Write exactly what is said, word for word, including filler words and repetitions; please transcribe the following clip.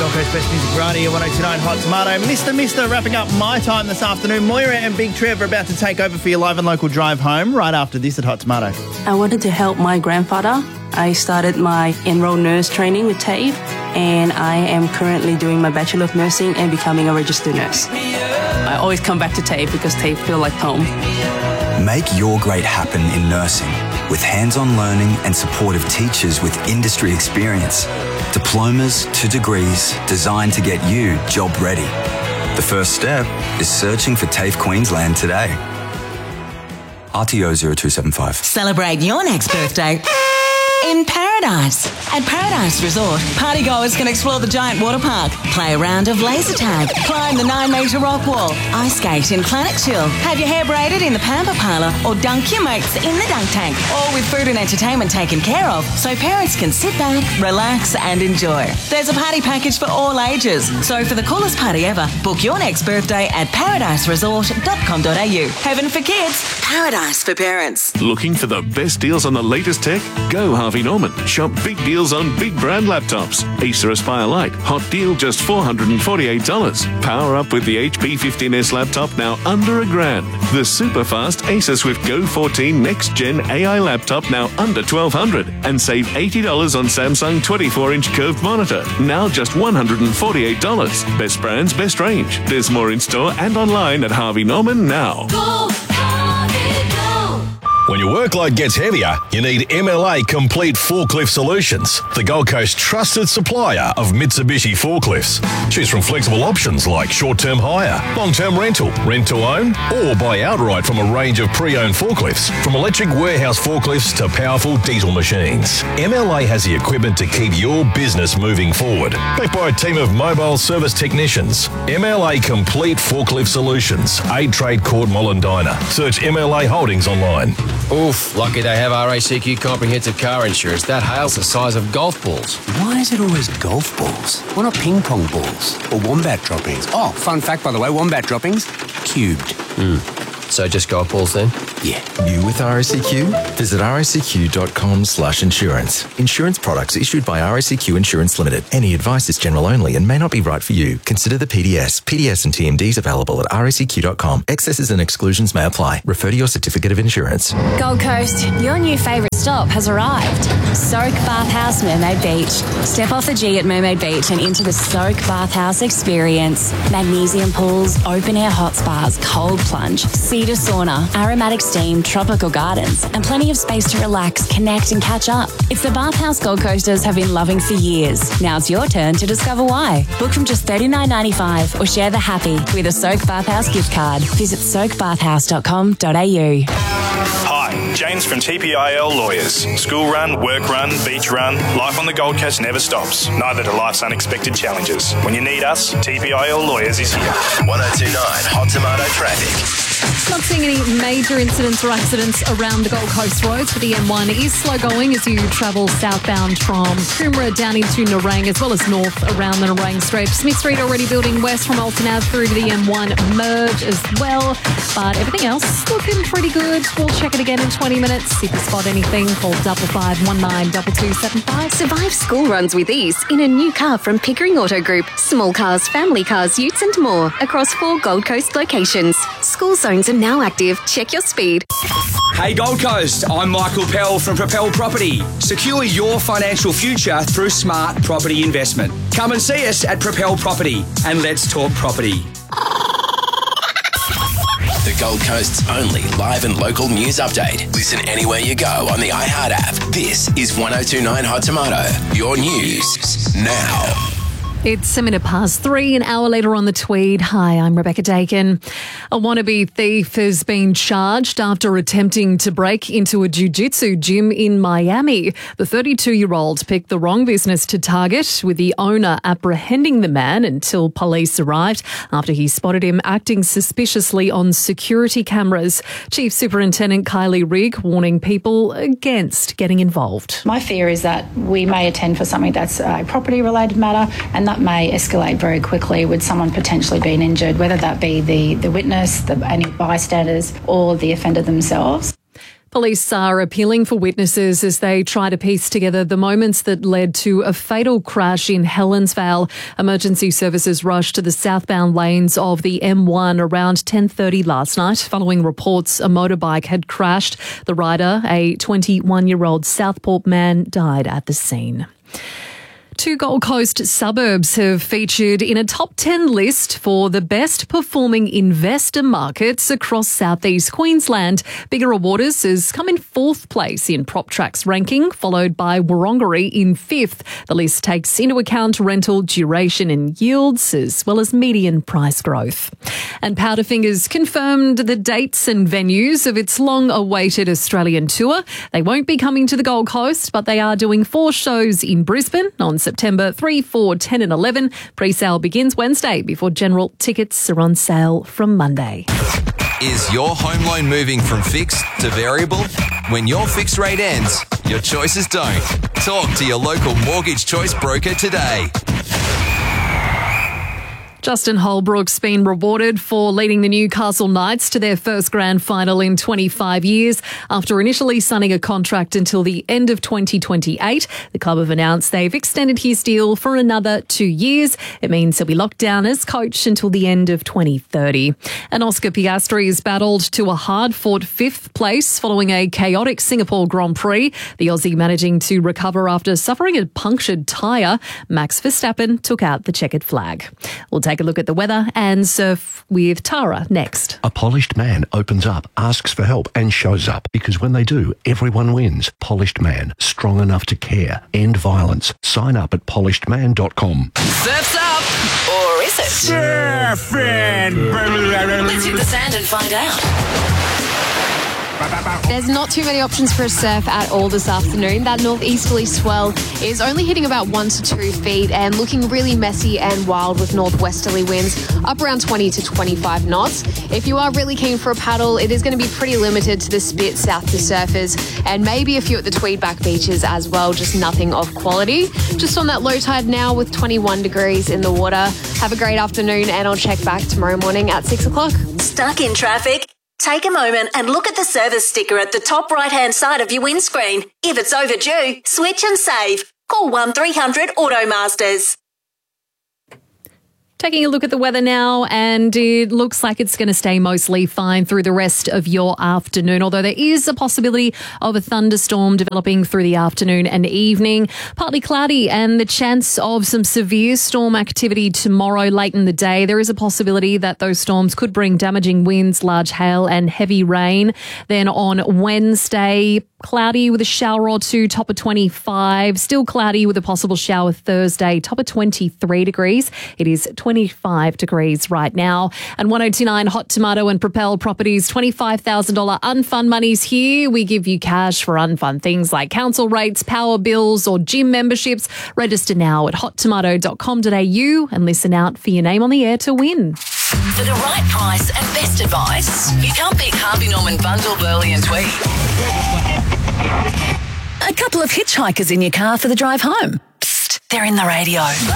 Gold Coast Best Music Radio, one oh two point nine Hot Tomato. Mister Mister wrapping up my time this afternoon. Moira and Big Trev are about to take over for your live and local drive home right after this at Hot Tomato. I wanted to help my grandfather. I started my enrolled nurse training with TAFE, and I am currently doing my Bachelor of Nursing and becoming a registered nurse. I always come back to TAFE because TAFE feels like home. Make your great happen in nursing with hands-on learning and supportive teachers with industry experience. Diplomas to degrees designed to get you job ready. The first step is searching for TAFE Queensland today. R T O zero two seven five. Celebrate your next birthday in paradise. At Paradise Resort, partygoers can explore the giant water park, play a round of laser tag, climb the nine metre rock wall, ice skate in Planet Chill, have your hair braided in the Pamper Parlour, or dunk your mates in the dunk tank, all with food and entertainment taken care of so parents can sit back, relax and enjoy. There's a party package for all ages, so for the coolest party ever, book your next birthday at paradise resort dot com dot a u. Heaven for kids, paradise for parents. Looking for the best deals on the latest tech? Go Harvey Norman. Shop big deals on big brand laptops. Acer Aspire Lite, hot deal just four hundred forty-eight dollars. Power up with the H P fifteen S laptop now under a grand. The super fast Acer Swift Go fourteen Next Gen A I laptop now under twelve hundred dollars. And save eighty dollars on Samsung twenty-four inch curved monitor, now just one hundred forty-eight dollars. Best brands, best range. There's more in store and online at Harvey Norman now. Go, Harvey, go. When your workload gets heavier, you need M L A Complete Forklift Solutions, the Gold Coast trusted supplier of Mitsubishi forklifts. Choose from flexible options like short-term hire, long-term rental, rent-to-own, or buy outright from a range of pre-owned forklifts, from electric warehouse forklifts to powerful diesel machines. M L A has the equipment to keep your business moving forward. Backed by a team of mobile service technicians. M L A Complete Forklift Solutions, Aid Trade Court Mollendina. Search M L A Holdings online. Oof, lucky they have R A C Q comprehensive car insurance. That hail's the size of golf balls. Why is it always golf balls? Why not ping pong balls? Or wombat droppings? Oh, fun fact, by the way, wombat droppings, cubed. Hmm. So just golf balls then? Yeah. You with R A C Q? Visit r a c q dot com slash insurance. Insurance products issued by R A C Q Insurance Limited. Any advice is general only and may not be right for you. Consider the P D S. P D S and T M Ds available at r a c q dot com. Excesses and exclusions may apply. Refer to your certificate of insurance. Gold Coast, your new favourite stop has arrived. Soak Bathhouse Mermaid Beach. Step off the G at Mermaid Beach and into the Soak Bathhouse experience. Magnesium pools, open-air hot spas, cold plunge, cedar sauna, aromatic steam, tropical gardens, and plenty of space to relax, connect and catch up. It's the bathhouse Gold Coasters have been loving for years. Now it's your turn to discover why. Book from just thirty-nine ninety-five or share the happy with a Soak Bathhouse gift card. Visit soak bathhouse dot com dot a u. Hi, James from T P I L Lawyers. School run, work run, beach run, life on the Gold Coast never stops. Neither do life's unexpected challenges. When you need us, T P I L Lawyers is here. one oh two point nine Hot Tomato Traffic. Not seeing any major incidents or accidents around the Gold Coast roads, but the M one is slow going as you travel southbound from Coomera down into Nerang as well as north around the Nerang stretch. Smith Street already building west from Alton Ave through to the M one merge as well, but everything else looking pretty good. We'll check it again in twenty minutes. If you spot anything, call double five one nine double two seven five. Survive school runs with ease in a new car from Pickering Auto Group. Small cars, family cars, utes and more across four Gold Coast locations. School zones are now active. Check your speed. Hey Gold Coast, I'm Michael Pell from Propel Property. Secure your financial future through smart property investment. Come and see us at Propel Property and let's talk property. The Gold Coast's only live and local news update. Listen anywhere you go on the iHeart app. This is one oh two point nine Hot Tomato. Your news now. It's a minute past three, an hour later on the Tweed. Hi, I'm Rebecca Dakin. A wannabe thief has been charged after attempting to break into a jiu-jitsu gym in Miami. The thirty-two-year-old picked the wrong business to target, with the owner apprehending the man until police arrived after he spotted him acting suspiciously on security cameras. Chief Superintendent Kylie Rigg warning people against getting involved. My fear is that we may attend for something that's a property-related matter, and that may escalate very quickly with someone potentially being injured, whether that be the, the witness, the, any bystanders or the offender themselves. Police are appealing for witnesses as they try to piece together the moments that led to a fatal crash in Helensvale. Emergency services rushed to the southbound lanes of the M one around ten thirty last night following reports a motorbike had crashed. The rider, a twenty-one-year-old Southport man, died at the scene. Two Gold Coast suburbs have featured in a top ten list for the best performing investor markets across southeast Queensland. Bigara Waters has come in fourth place in PropTrack's ranking, followed by Wurundjeri in fifth. The list takes into account rental duration and yields, as well as median price growth. And Powderfingers confirmed the dates and venues of its long-awaited Australian tour. They won't be coming to the Gold Coast, but they are doing four shows in Brisbane on September three, four, ten and eleven. Pre-sale begins Wednesday before general tickets are on sale from Monday. Is your home loan moving from fixed to variable? When your fixed rate ends, your choices don't. Talk to your local Mortgage Choice broker today. Justin Holbrook's been rewarded for leading the Newcastle Knights to their first grand final in twenty-five years. After initially signing a contract until the end of twenty twenty-eight, the club have announced they've extended his deal for another two years. It means he'll be locked down as coach until the end of twenty thirty. And Oscar Piastri has battled to a hard-fought fifth place following a chaotic Singapore Grand Prix. The Aussie managing to recover after suffering a punctured tyre. Max Verstappen took out the checkered flag. We'll take a look at the weather and surf with Tara next. A polished man opens up, asks for help and shows up, because when they do, everyone wins. Polished Man, strong enough to care. End violence. Sign up at polished man dot com. Surf's up! Or is it? Surfing! Let's hit the sand and find out. There's not too many options for a surf at all this afternoon. That northeasterly swell is only hitting about one to two feet and looking really messy and wild with northwesterly winds up around twenty to twenty-five knots. If you are really keen for a paddle, it is going to be pretty limited to the Spit south to surfers and maybe a few at the Tweedback beaches as well, just nothing of quality. Just on that low tide now with twenty-one degrees in the water. Have a great afternoon and I'll check back tomorrow morning at six o'clock. Stuck in traffic? Take a moment and look at the service sticker at the top right-hand side of your windscreen. If it's overdue, switch and save. Call one three hundred Automasters. Taking a look at the weather now, and it looks like it's going to stay mostly fine through the rest of your afternoon, although there is a possibility of a thunderstorm developing through the afternoon and evening. Partly cloudy and the chance of some severe storm activity tomorrow late in the day. There is a possibility that those storms could bring damaging winds, large hail and heavy rain. Then on Wednesday, cloudy with a shower or two, top of twenty-five. Still cloudy with a possible shower Thursday, top of twenty-three degrees. It is twenty-five degrees right now. And one oh two point nine Hot Tomato and Propel Properties, twenty-five thousand dollars unfund monies here. We give you cash for unfund things like council rates, power bills or gym memberships. Register now at hot tomato dot com dot a u and listen out for your name on the air to win. For the right price and best advice, you can't beat Harvey Norman Bundle, Burley and Tweed. A couple of hitchhikers in your car for the drive home. Psst, they're in the radio.